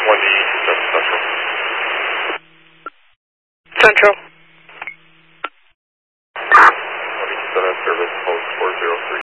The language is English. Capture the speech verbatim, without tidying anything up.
one D seven Central. Central. one D seven service post four zero three.